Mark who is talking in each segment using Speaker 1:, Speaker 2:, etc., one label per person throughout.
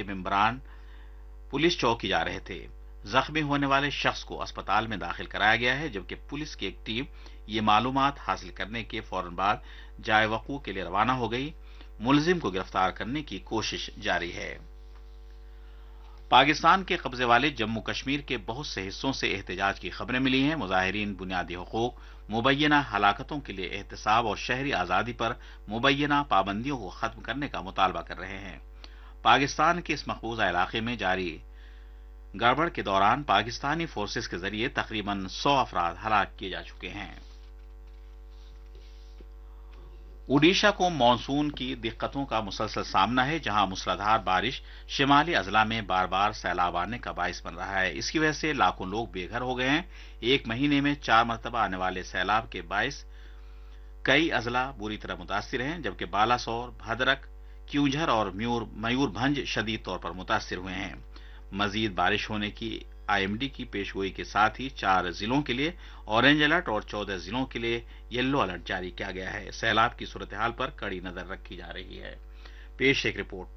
Speaker 1: ممبران پولیس چوکی جا رہے تھے۔ زخمی ہونے والے شخص کو اسپتال میں داخل کرایا گیا ہے، جبکہ پولیس کی ایک ٹیم یہ معلومات حاصل کرنے کے فوراً بعد جائے وقوع کے لیے روانہ ہو گئی۔ ملزم کو گرفتار کرنے کی کوشش جاری ہے۔ پاکستان کے قبضے والے جموں کشمیر کے بہت سے حصوں سے احتجاج کی خبریں ملی ہیں۔ مظاہرین بنیادی حقوق، مبینہ ہلاکتوں کے لیے احتساب اور شہری آزادی پر مبینہ پابندیوں کو ختم کرنے کا مطالبہ کر رہے ہیں۔ پاکستان کے اس مقبوضہ علاقے میں جاری گڑبڑ کے دوران پاکستانی فورسز کے ذریعے تقریباً 100 افراد ہلاک کیے جا چکے ہیں۔ اوڈیشہ کو مانسون کی دقتوں کا مسلسل سامنا ہے، جہاں موسلادھار بارش شمالی اضلاع میں بار بار سیلاب آنے کا باعث بن رہا ہے۔ اس کی وجہ سے لاکھوں لوگ بے گھر ہو گئے ہیں۔ ایک مہینے میں 4 مرتبہ آنے والے سیلاب کے باعث کئی اضلاع بری طرح متاثر ہیں، جبکہ بالاسور، بھدرک، کیونجھر اور میور بھنج شدید طور پر متاثر ہوئے ہیں۔ مزید بارش ہونے کی IMD کی پیشگوئی کے ساتھ ہی 4 ضلعوں کے لیے اورنج الرٹ اور 14 ضلعوں کے لیے یلو الرٹ جاری کیا گیا ہے۔ سیلاب کی صورتحال پر کڑی نظر رکھی جا رہی ہے۔ پیش ایک رپورٹ۔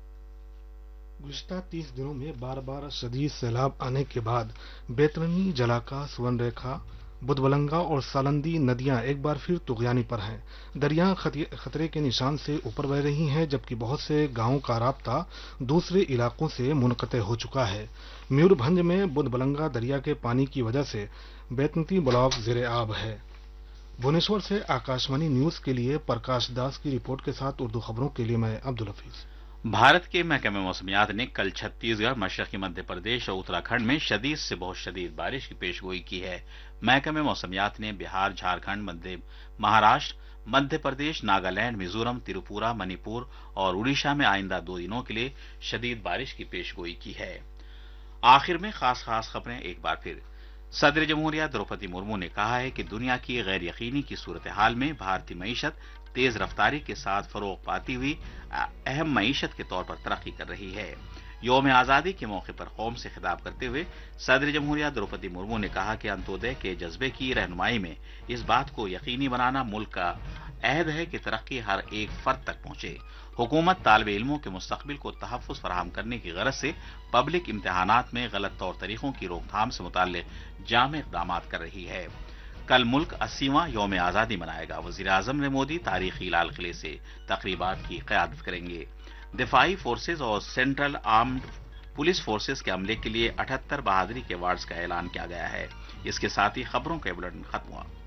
Speaker 2: گزشتہ 30 دنوں میں بار بار شدید سیلاب آنے کے بعد بیترنی، جلاکا، سورن ریکھا، بدبلنگا اور سالندی ندیاں ایک بار پھر طغیانی پر ہیں۔ دریاں خطرے کے نشان سے اوپر بہ رہی ہیں، جبکہ بہت سے گاؤں کا رابطہ دوسرے علاقوں سے منقطع ہو چکا ہے۔ میور بھنج میں بدبلنگا دریا کے پانی کی وجہ سے بیتنتی بلاک زیر آب ہے۔ بھونیشور سے آکاشوانی نیوز کے لیے پرکاش داس کی رپورٹ کے ساتھ اردو خبروں کے لیے میں عبدالحفیظ۔
Speaker 1: بھارت کے محکمہ موسمیات نے کل چھتیس گڑھ، مشرقی مدھیہ پردیش اور اتراکھنڈ میں شدید سے بہت شدید بارش کی پیشگوئی کی ہے۔ محکمہ موسمیات نے بہار، جھارکھنڈ، مہاراشٹر، مدھیہ پردیش، ناگالینڈ، میزورم، تریپورہ، منی پور اور اڈیشہ میں آئندہ 2 دنوں کے لیے شدید بارش کی پیشگوئی کی ہے۔ آخر میں خاص خبریں ایک بار پھر۔ صدر جمہوریہ دروپدی مرمو نے کہا ہے کہ دنیا کی غیر یقینی کی صورتحال میں بھارتی معیشت تیز رفتاری کے ساتھ فروغ پاتی ہوئی اہم معیشت کے طور پر ترقی کر رہی ہے۔ یوم آزادی کے موقع پر قوم سے خطاب کرتے ہوئے صدر جمہوریہ دروپدی مرمو نے کہا کہ انتودے کے جذبے کی رہنمائی میں اس بات کو یقینی بنانا ملک کا عہد ہے کہ ترقی ہر ایک فرد تک پہنچے۔ حکومت طالب علموں کے مستقبل کو تحفظ فراہم کرنے کی غرض سے پبلک امتحانات میں غلط طور طریقوں کی روک تھام سے متعلق جامع اقدامات کر رہی ہے۔ کل ملک 80واں یوم آزادی منائے گا۔ وزیر اعظم نریندر مودی تاریخی لال قلعے سے تقریبات کی قیادت کریں گے۔ دفاعی فورسز اور سینٹرل آرمڈ پولیس فورسز کے عملے کے لیے 78 بہادری کے ایوارڈز کا اعلان کیا گیا ہے۔ اس کے ساتھ ہی خبروں کا بلیٹن ختم ہوا۔